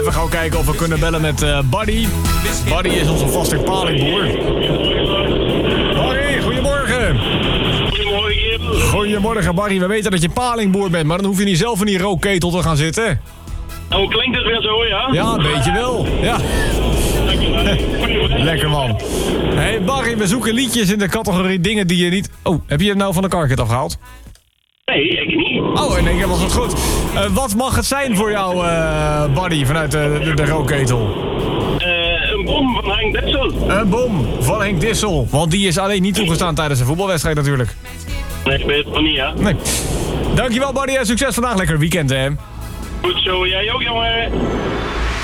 even gaan kijken of we kunnen bellen met Buddy. Buddy is onze vaste palingboer. Barry, goedemorgen. Goedemorgen. Goedemorgen, Barry. We weten dat je palingboer bent, maar dan hoef je niet zelf in die rookketel te gaan zitten. Oh, klinkt het weer zo, ja? Ja, een beetje wel. Ja. Lekker, man. Hey, Barry, we zoeken liedjes in de categorie dingen die je niet... Oh, heb je het nou van de carkit afgehaald? Nee, ik niet. Oh, in één keer was het goed. Wat mag het zijn voor jou, Buddy, vanuit de rookketel? Een bom van Henk Detsel. Een bom van Henk Dissel. Want die is alleen niet toegestaan tijdens een voetbalwedstrijd natuurlijk. Nee, ik weet het van niet, ja. Nee. Dankjewel, Buddy, en succes vandaag. Lekker weekend, hè. Goed zo, jij ook, jongen.